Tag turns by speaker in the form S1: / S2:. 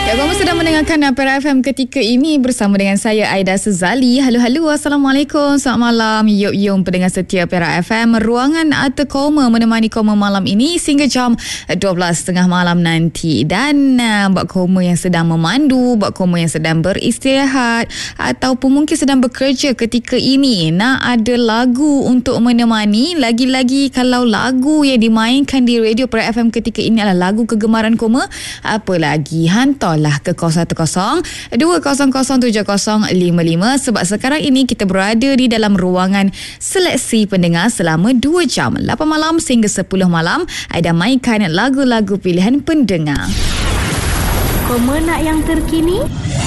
S1: Ya, kamu sedang mendengarkan Perak FM ketika ini bersama dengan saya Aida Sezali. Halo, Assalamualaikum. Selamat malam. Yuk pendengar setia Perak FM. Ruangan Arta Koma menemani Koma malam ini sehingga jam 12.30 malam nanti. Dan buat Koma yang sedang memandu, buat Koma yang sedang beristirahat ataupun mungkin sedang bekerja ketika ini, nak ada lagu untuk menemani. Lagi-lagi kalau lagu yang dimainkan di radio Perak FM ketika ini adalah lagu kegemaran Koma, apa lagi, hantarlah ke 0102007055 sebab sekarang ini kita berada di dalam ruangan seleksi pendengar selama 2 jam 8 malam sehingga 10 malam. Aida mainkan lagu-lagu pilihan pendengar.
S2: Koma nak yang terkini?